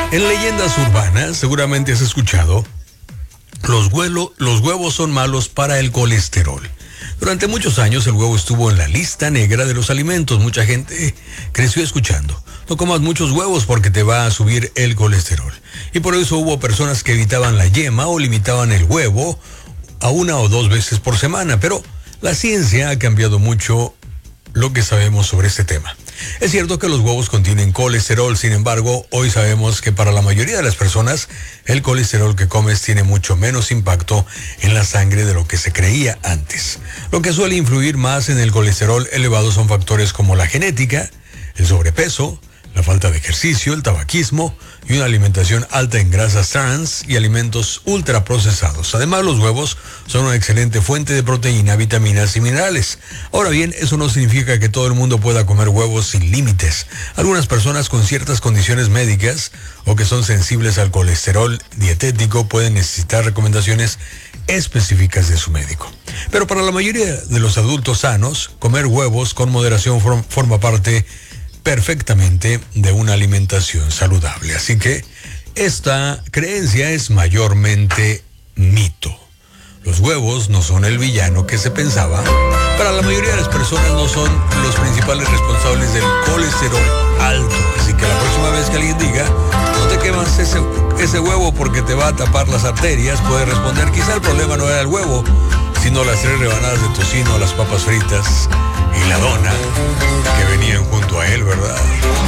En leyendas urbanas, seguramente has escuchado, los huevos son malos para el colesterol. Durante muchos años el huevo estuvo en la lista negra de los alimentos. Mucha gente creció escuchando: no comas muchos huevos porque te va a subir el colesterol. Y por eso hubo personas que evitaban la yema o limitaban el huevo a 1 o 2 veces por semana. Pero la ciencia ha cambiado mucho lo que sabemos sobre este tema. Es cierto que los huevos contienen colesterol, sin embargo, hoy sabemos que para la mayoría de las personas, el colesterol que comes tiene mucho menos impacto en la sangre de lo que se creía antes. Lo que suele influir más en el colesterol elevado son factores como la genética, el sobrepeso, la falta de ejercicio, el tabaquismo y una alimentación alta en grasas trans y alimentos ultraprocesados. Además, los huevos son una excelente fuente de proteína, vitaminas y minerales. Ahora bien, eso no significa que todo el mundo pueda comer huevos sin límites. Algunas personas con ciertas condiciones médicas o que son sensibles al colesterol dietético pueden necesitar recomendaciones específicas de su médico. Pero para la mayoría de los adultos sanos, comer huevos con moderación forma parte perfectamente de una alimentación saludable. Así que esta creencia es mayormente mito. Los huevos no son el villano que se pensaba. Para la mayoría de las personas no son los principales responsables del colesterol alto. Así que la próxima vez que alguien diga: no te quemas ese huevo porque te va a tapar las arterias, puede responder: quizá el problema no era el huevo, sino las 3 rebanadas de tocino, las papas fritas y la dona que venían junto a él, ¿verdad?